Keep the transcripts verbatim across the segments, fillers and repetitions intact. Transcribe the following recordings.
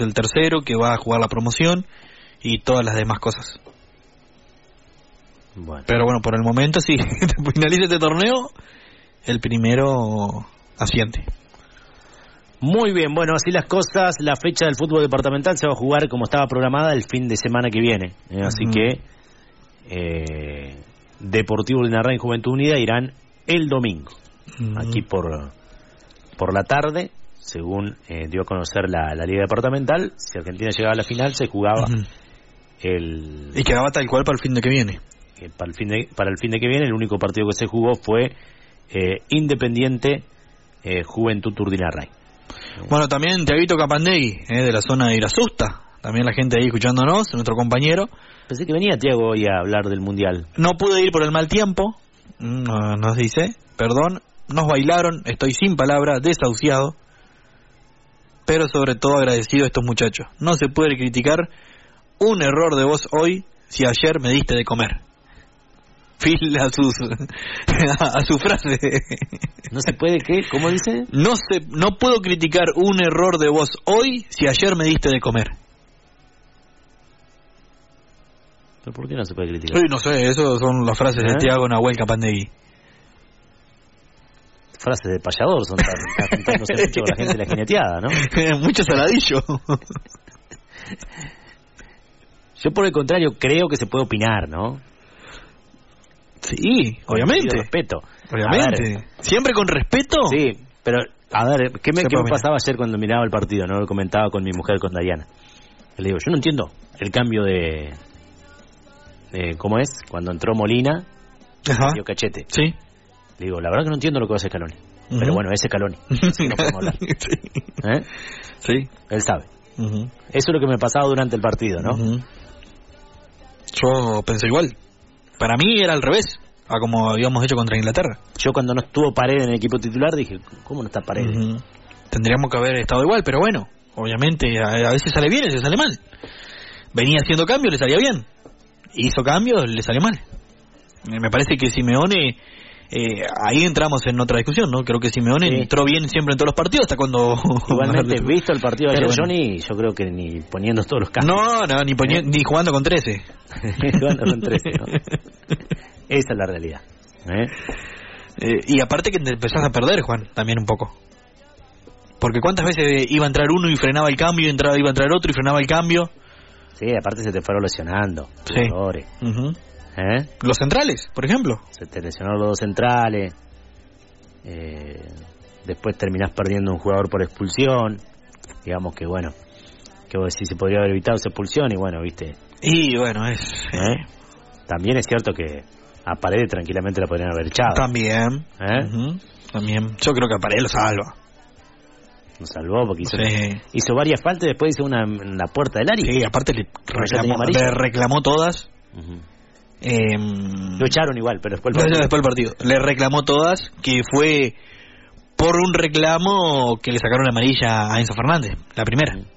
es el tercero, que va a jugar la promoción y todas las demás cosas. Bueno. Pero bueno, por el momento, si finaliza este torneo, el primero asciende. Muy bien, bueno, así las cosas. La fecha del fútbol departamental se va a jugar como estaba programada el fin de semana que viene. ¿eh? Así uh-huh. que eh, Deportivo Linarrain y Juventud Unida irán el domingo. Uh-huh. Aquí por, por la tarde, según eh, dio a conocer la, la Liga Departamental, si Argentina llegaba a la final, se jugaba uh-huh. el... Y quedaba tal cual para el fin de que viene. Eh, para, el fin de, para el fin de que viene, el único partido que se jugó fue eh, Independiente eh, Juventud Urdinarrain. Bueno, también Tiaguito Capandegui, eh, de la zona de Irasusta, también la gente ahí escuchándonos, nuestro compañero. Pensé que venía Tiago hoy a hablar del Mundial. No pude ir por el mal tiempo, no, nos dice, perdón, nos bailaron, estoy sin palabras, desahuciado, pero sobre todo agradecido a estos muchachos. No se puede criticar un error de vos hoy si ayer me diste de comer. Fil a, sus, a su frase. ¿No se puede qué? ¿Cómo dice? No se, no puedo criticar un error de vos hoy si ayer me diste de comer. ¿Pero por qué no se puede criticar? Uy, no sé, eso son las frases ¿Eh? de Tiago Nahuel Capandegui. Frases de payador son tan, juntándose mucho con la gente de la jineteada, ¿no? Mucho saladillo. Yo por el contrario creo que se puede opinar, ¿no? Sí, obviamente. Con respeto. Obviamente. Ver, ¿siempre con respeto? Sí, pero a ver, ¿qué me, ¿qué me pasaba ayer cuando miraba el partido? No lo comentaba con mi mujer, con Dayana. Le digo, yo no entiendo el cambio de... de ¿cómo es? Cuando entró Molina, dio Cachete. Sí. Le digo, la verdad que no entiendo lo que va a hacer Scaloni. Uh-huh. Pero bueno, ese Scaloni. Así que no podemos hablar. Sí. ¿Eh? Sí. Él sabe. Uh-huh. Eso es lo que me pasaba durante el partido, ¿no? Uh-huh. Yo pensé igual. Para mí era al revés, a como habíamos hecho contra Inglaterra. Yo cuando no estuvo Paredes en el equipo titular dije, ¿cómo no está Paredes? Uh-huh. Tendríamos que haber estado igual, pero bueno, obviamente a, a veces sale bien, a veces sale mal. Venía haciendo cambios, le salía bien. Hizo cambios, le sale mal. Me parece que Simeone, eh, ahí entramos en otra discusión, ¿no? Creo que Simeone sí. entró bien siempre en todos los partidos, hasta cuando... Igualmente, visto el partido de ayer, bueno. Johnny, yo creo que ni poniendo todos los cambios. No, no, ni, poni- ¿Eh? ni jugando con trece. Jugando con trece, ¿no? Esa es la realidad. ¿Eh? Eh, y aparte que te empezás a perder, Juan, también un poco. Porque cuántas veces iba a entrar uno y frenaba el cambio, y entraba, iba a entrar otro y frenaba el cambio. Sí, aparte se te fueron lesionando. Sí. Uh-huh. ¿Eh? Los centrales, por ejemplo. Se te lesionaron los dos centrales. Eh, después terminás perdiendo un jugador por expulsión. Digamos que, bueno, que vos decís, se podría haber evitado esa expulsión y bueno, viste. Y bueno, es... ¿Eh? También es cierto que a Paredes tranquilamente la podrían haber echado. También. ¿Eh? Uh-huh. También. Yo creo que a Paredes lo salva. Lo salvó porque hizo, sí. hizo varias faltas y después hizo una en la puerta del área. Sí, aparte le reclamó, le reclamó todas. Uh-huh. Eh, lo echaron igual, pero después el, después el partido. Le reclamó todas, que fue por un reclamo que le sacaron la amarilla a Enzo Fernández, la primera. Uh-huh.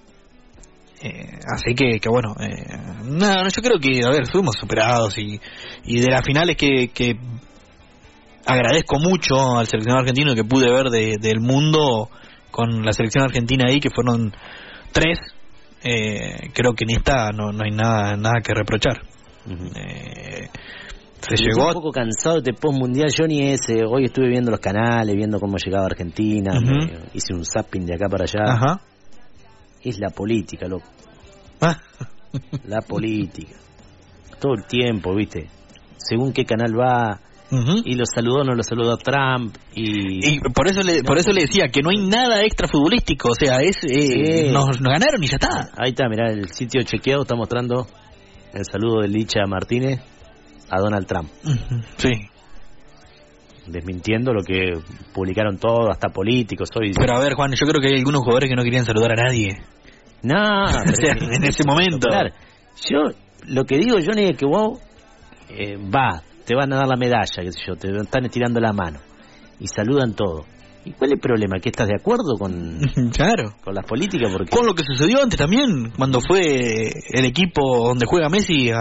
Eh, así que, que bueno, eh, no, no, yo creo que, a ver, fuimos superados y, y de las finales que, que agradezco mucho al seleccionado argentino que pude ver de, del mundo con la selección argentina ahí, que fueron tres, eh, creo que en esta no, no hay nada nada que reprochar. Uh-huh. Eh, se Estoy llegó un poco cansado de post-mundial, Johnny, ese, hoy estuve viendo los canales, viendo cómo llegaba Argentina, uh-huh. me, hice un zapping de acá para allá. Ajá. Es la política, loco. Ah. La política. Todo el tiempo, ¿viste? Según qué canal va, uh-huh. y lo saludó, no lo saludó Trump, y... y por eso le, no, por eso le decía que no hay nada extra futbolístico, o sea, es eh, sí. nos, nos ganaron y ya está. Ahí está, mirá, el sitio chequeado está mostrando el saludo de Licha Martínez a Donald Trump. Uh-huh. Sí. Desmintiendo lo que publicaron todos, hasta políticos hoy. Pero a ver, Juan, yo creo que hay algunos jugadores que no querían saludar a nadie. No, o sea, en, en ese momento. Claro. Yo, lo que digo, Johnny, es que vos eh, va, te van a dar la medalla, qué sé yo, te están estirando la mano y saludan todo. ¿Y cuál es el problema? ¿Que estás de acuerdo con, claro. con las políticas? Porque... Con lo que sucedió antes también, cuando fue el equipo donde juega Messi a,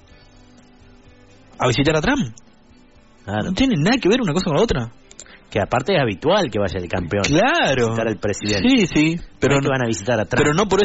a visitar a Trump. Claro. No tiene nada que ver una cosa con la otra. Que aparte es habitual que vaya el campeón. Claro. A visitar al presidente. Sí, sí. Pero no, no van a visitar a Trump. Pero no por eso